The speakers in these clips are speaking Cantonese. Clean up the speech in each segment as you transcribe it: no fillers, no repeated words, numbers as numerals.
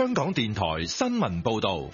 香港電台新聞報道。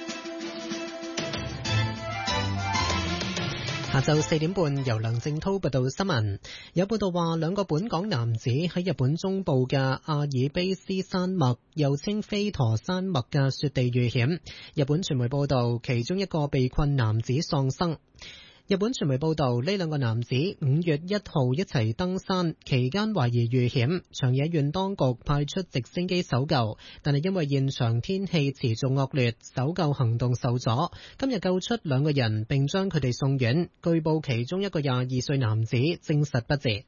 下晝4點半，由梁正滔報道新聞。有報道話，兩個本港男子喺日本中部嘅阿爾卑斯山脈，又稱飛陀山脈嘅雪地遇險。日本傳媒報道，其中一個被困男子喪生。日本傳媒報道，呢兩個男子5月1號一齊登山，期間懷疑遇險，長野縣當局派出直升機搜救，但係因為現場天氣持續惡劣，搜救行動受阻。今日救出兩個人，並將佢哋送院。據報其中一個22歲男子證實不治。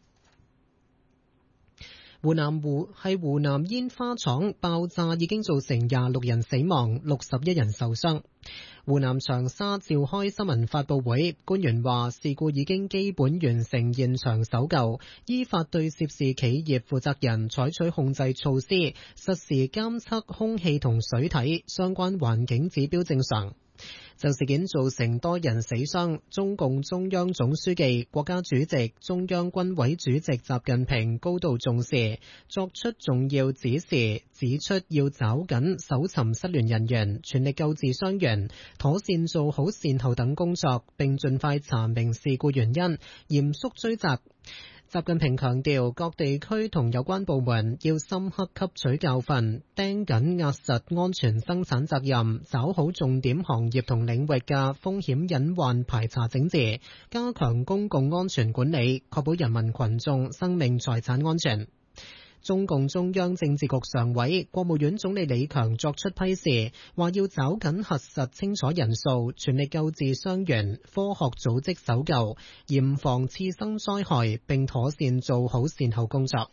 湖南煙花廠爆炸已經造成26人死亡，61人受傷。湖南長沙召開新聞發佈會，官員話事故已經基本完成現場搜救，依法對涉事企業負責人採取控制措施，實時監測空氣同水體，相關環境指標正常。就事件造成多人死傷，中共中央總書記、國家主席、中央軍委主席習近平高度重視，作出重要指示，指出要抓緊搜尋失聯人員，全力救治傷員，妥善做好善後等工作，並盡快查明事故原因，嚴肅追責。習近平強調，各地區同有關部門要深刻吸取教訓，盯緊壓實安全生產責任，抓好重點行業同領域嘅風險隱患排查整治，加強公共安全管理，確保人民群眾生命財產安全。中共中央政治局常委、國務院總理李強作出批示，話要抓緊核實清楚人數，全力救治傷員，科學組織搜救，嚴防次生災害，並妥善做好善後工作。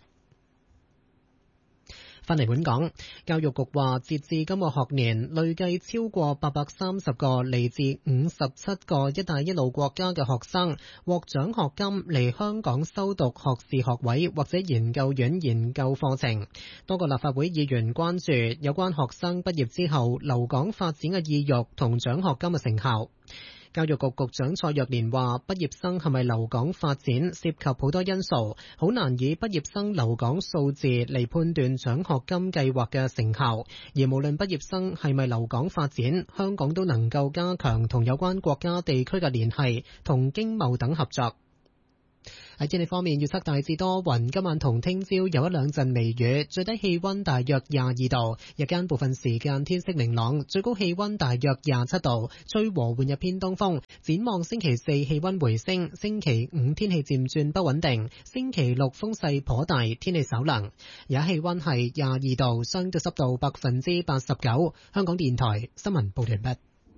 返嚟本港，教育局話，截至今個學年，累計超過830個嚟自57個一帶一路國家嘅學生獲獎學金嚟香港修讀學士學位或者研究院研究課程。多個立法會議員關注有關學生畢業之後留港發展嘅意欲同獎學金嘅成效。教育局局長蔡若蓮話，畢業生係咪留港發展涉及好多因素，好難以畢業生留港數字嚟判斷獎學金計劃嘅成效。而無論畢業生係咪留港發展，香港都能夠加強同有關國家地區嘅聯繫同經貿等合作。喺天氣方面，預測大致多雲，今晚同聽朝有一兩陣微雨，最低氣溫大約22度，日間部分時間天色明朗，最高氣溫大約27度，吹和緩日偏東風。展望星期四氣溫回升，星期五天氣漸轉不穩定，星期六風勢頗大，天氣稍涼。而家氣溫係22度，相對濕度89%。香港電台新聞報道完畢。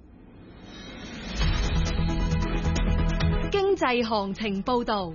經濟行情報道。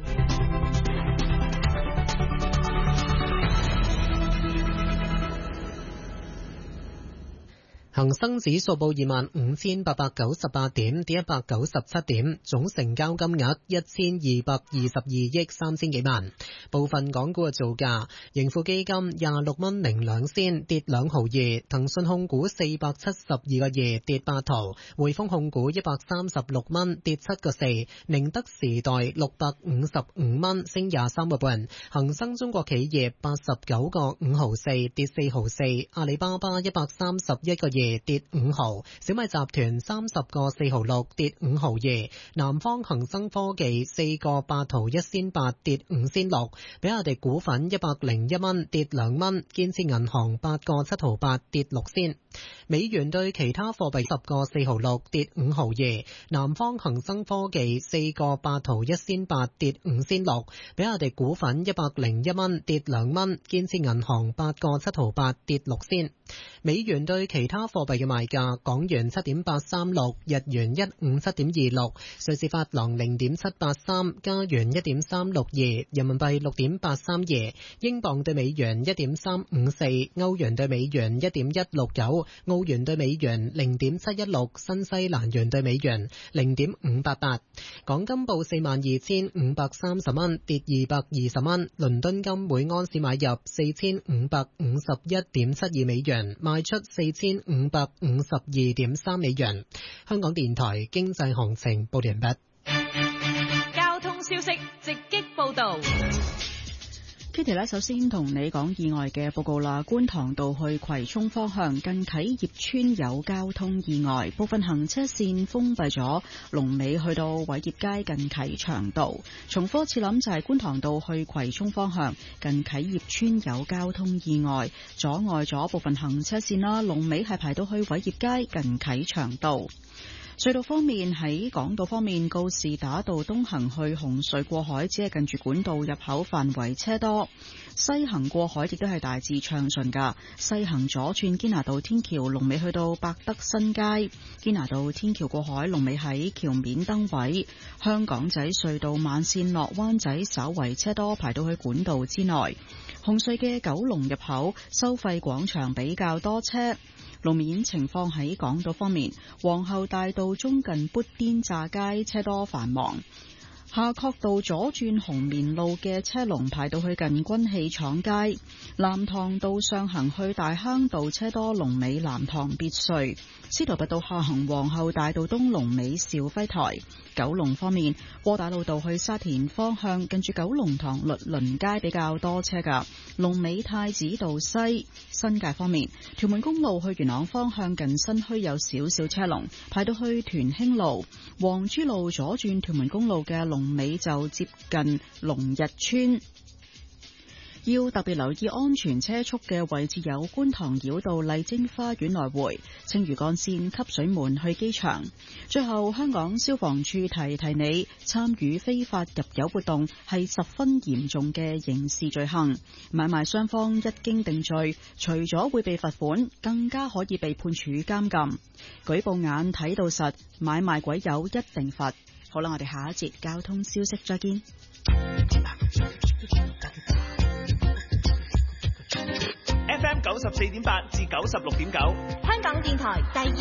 恒生指數報25,898點，跌197點，總成交金額1222億3000幾萬。部分港股嘅造價：盈富基金26蚊零2仙，跌2毫2；騰訊控股472個2，跌8毫；匯豐控股136蚊，跌7個4；寧德時代655蚊，升23個半；恒生中國企業89個5毫4，跌4毫4；阿里巴巴131個2，跌5毫，小米集團30個4毫6，跌5毫2，南方恒生科技4個8毫1仙8，跌5仙6，比亞迪股份101蚊，跌2蚊，建設銀行8個7毫8，跌6仙。美元對其他貨幣10個4毫6，跌5毫2，南方恒生科技4個8毫1仙8，跌5仙6，比亞迪股份101蚊，跌2蚊，建設銀行8個7毫8，跌6仙。美元對其他貨幣嘅賣價：港元7.836，日元157.26，瑞士法郎0.783，加元1.362，人民幣6.832，英鎊對美元1.354，歐元對美元1.169，澳元對美元0.716，新西蘭元對美元0.588。港金報42,530蚊，跌220蚊。倫敦金每安士買入4551.72美元，賣出4552.3美元。香港電台經濟行情報完畢。 交通消息直擊報道。 Kitty 呢，首先同你講意外嘅報告啦。觀塘道去葵涌方向近啟業村有交通意外，部分行車線封閉咗，龍尾去到偉業街近啟祥道。重複次諗就係觀塘道去葵涌方向近啟業村有交通意外，阻礙咗部分行車線啦，龍尾係排到去偉業街近啟祥道。隧道方面，喺港島方面，告士打道東行去紅隧過海只係近住管道入口範圍車多，西行過海亦都係大致暢順噶。西行左轉堅拿道天橋龍尾去到百德新街，堅拿道天橋過海龍尾喺橋面燈位。香港仔隧道慢線落灣仔稍為車多，排到去管道之內。紅隧嘅九龍入口收費廣場比較多車。路面情況喺港島方面，皇后大道中近砵甸乍街車多繁忙，夏慤道左轉紅棉路嘅車龍排到去近軍器廠街，藍塘道上行去大坑道車多，龍尾藍塘別墅，司徒拔道下行皇后大道東龍尾兆輝台。九龍方面，窩打老道去沙田方向近住九龍塘律倫街比較多車噶，龍尾太子道西。新界方面，屯門公路去元朗方向近新墟有少少車龍，排到去屯興路。黃珠路左轉屯門公路嘅龍尾就接近龍日村。要特別留意安全車速嘅位置有觀塘繞道麗晶花園來回、青嶼幹線汲水門去機場。最後，香港消防處提提你，參與非法入油活動係十分嚴重嘅刑事罪行。買賣雙方一經定罪，除咗會被罰款，更加可以被判處監禁。舉報眼睇到實，買賣鬼友一定罰。好啦，我哋下一節交通消息再見。 FM 94.8至96.9， 香港電台第二